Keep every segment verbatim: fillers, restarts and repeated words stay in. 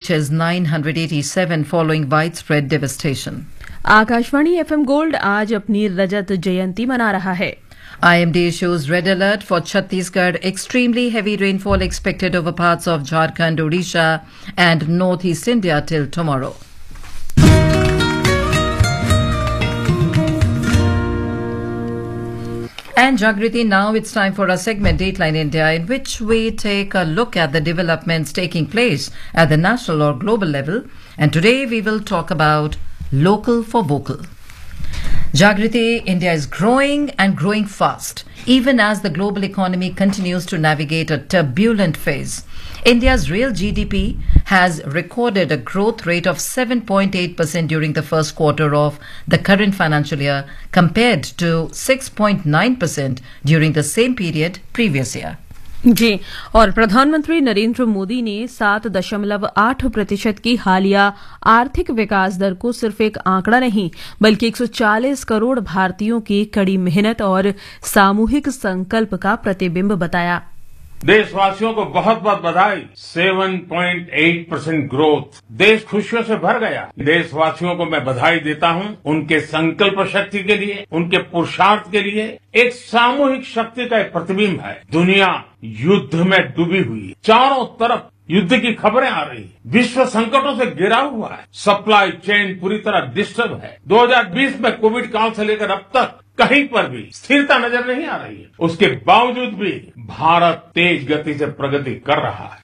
reaches nine hundred eighty-seven following widespread devastation. Akashvani FM gold आज अपनी रजत जयंती मना रहा है. I M D issues red alert for Chhattisgarh. Extremely heavy rainfall expected over parts of Jharkhand, Odisha and northeast India till tomorrow. And Jagriti, now it's time for our segment Dateline India, in which we take a look at the developments taking place at the national or global level. And today we will talk about local for vocal. Jagriti, India is growing and growing fast, even as the global economy continues to navigate a turbulent phase. India's real G D P has recorded a growth rate of seven point eight percent during the first quarter of the current financial year, compared to six point nine percent during the same period previous year. जी, और प्रधानमंत्री नरेंद्र मोदी ने सात दशमलव आठ प्रतिशत की हालिया आर्थिक विकास दर को सिर्फ एक आंकड़ा नहीं बल्कि एक सौ चालीस करोड़ भारतीयों की कड़ी मेहनत और सामूहिक संकल्प का प्रतिबिंब बताया. देशवासियों को बहुत बहुत बधाई. सात पॉइंट आठ परसेंट ग्रोथ. देश खुशियों से भर गया. देशवासियों को मैं बधाई देता हूं उनके संकल्प शक्ति के लिए, उनके पुरुषार्थ के लिए. एक सामूहिक शक्ति का एक प्रतिबिंब है. दुनिया युद्ध में डूबी हुई है. चारों तरफ युद्ध की खबरें आ रही है. विश्व संकटों से घिरा हुआ है. सप्लाई चेन पूरी तरह डिस्टर्ब है. दो हज़ार बीस में कोविड काल से लेकर अब तक कहीं पर भी स्थिरता नजर नहीं आ रही है. उसके बावजूद भी भारत तेज गति से प्रगति कर रहा है.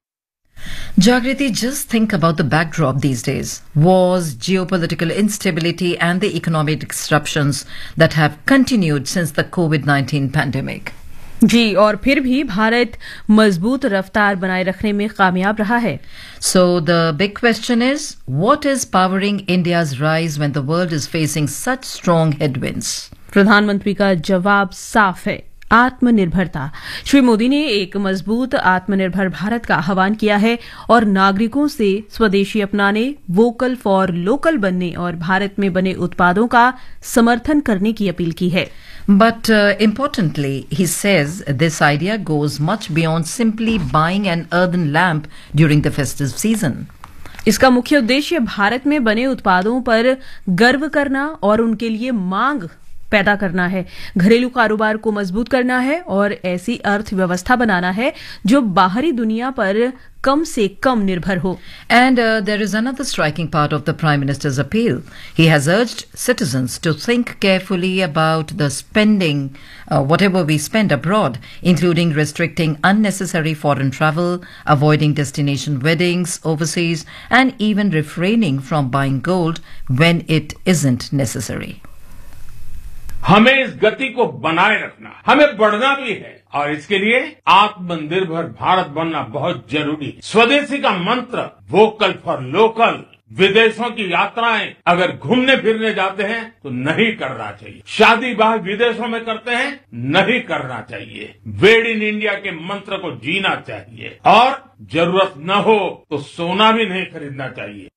Jagriti, just think about the backdrop these days. Wars, geopolitical instability and the economic disruptions that have continued since the COVID nineteen pandemic. जी, और फिर भी भारत मजबूत रफ्तार बनाए रखने में कामयाब रहा है. So the big question is, what is powering India's rise when the world is facing such strong headwinds? प्रधानमंत्री का जवाब साफ है, आत्मनिर्भरता. श्री मोदी ने एक मजबूत आत्मनिर्भर भारत का आह्वान किया है और नागरिकों से स्वदेशी अपनाने, वोकल फॉर लोकल बनने और भारत में बने उत्पादों का समर्थन करने की अपील की है. But uh, importantly, he says this idea goes much beyond simply buying an earthen lamp during the festive season. इसका मुख्य उद्देश्य भारत में बने उत्पादों पर गर्व करना और उनके लिए मांग पैदा करना है, घरेलू कारोबार को मजबूत करना है और ऐसी अर्थव्यवस्था बनाना है जो बाहरी दुनिया पर कम से कम निर्भर हो. And uh, there is another striking part of the Prime Minister's appeal. He has urged citizens to think carefully about the spending, uh, whatever we spend abroad, including restricting unnecessary foreign travel, avoiding destination weddings overseas, and even refraining from buying gold when it isn't necessary. हमें इस गति को बनाए रखना, हमें बढ़ना भी है और इसके लिए आत्मनिर्भर भारत बनना बहुत जरूरी है. स्वदेशी का मंत्र वोकल फॉर लोकल. विदेशों की यात्राएं अगर घूमने फिरने जाते हैं तो नहीं करना चाहिए. शादी ब्याह विदेशों में करते हैं, नहीं करना चाहिए. मेड इन इंडिया के मंत्र को जीना चाहिए और जरूरत न हो तो सोना भी नहीं खरीदना चाहिए.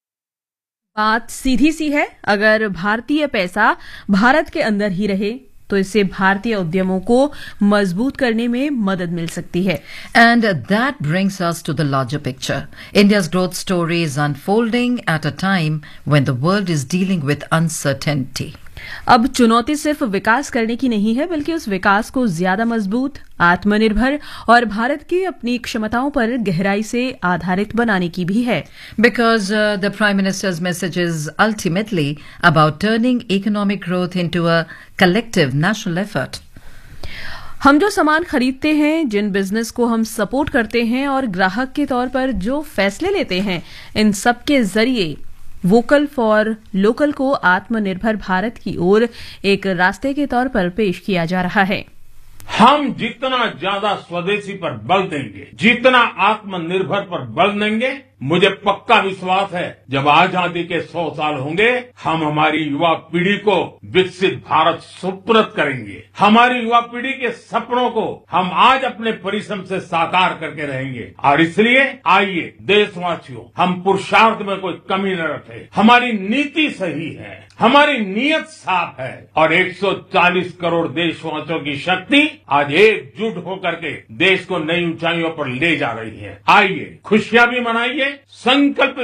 बात सीधी सी है, अगर भारतीय पैसा भारत के अंदर ही रहे तो इससे भारतीय उद्यमों को मजबूत करने में मदद मिल सकती है. And that brings us to the larger picture. India's growth story is unfolding at a time when the world is dealing with uncertainty. अब चुनौती सिर्फ विकास करने की नहीं है बल्कि उस विकास को ज्यादा मजबूत, आत्मनिर्भर और भारत की अपनी क्षमताओं पर गहराई से आधारित बनाने की भी है. Because uh, the Prime Minister's message is ultimately about turning economic growth into a collective national effort. हम जो सामान खरीदते हैं, जिन बिजनेस को हम सपोर्ट करते हैं और ग्राहक के तौर पर जो फैसले लेते हैं, इन सब के जरिए वोकल फॉर लोकल को आत्मनिर्भर भारत की ओर एक रास्ते के तौर पर पेश किया जा रहा है. हम जितना ज्यादा स्वदेशी पर बल देंगे, जितना आत्मनिर्भर पर बल देंगे, मुझे पक्का विश्वास है जब आजादी के सौ साल होंगे हम हमारी युवा पीढ़ी को विकसित भारत सुपुर्द करेंगे. हमारी युवा पीढ़ी के सपनों को हम आज अपने परिश्रम से साकार करके रहेंगे. और इसलिए आइए देशवासियों, हम पुरुषार्थ में कोई कमी न रखें. हमारी नीति सही है, हमारी नीयत साफ है और एक सौ चालीस करोड़ देशवासियों की शक्ति आज एकजुट होकर के देश को नई ऊंचाइयों पर ले जा रही है. आइए खुशियां भी मनाइए, संकल्प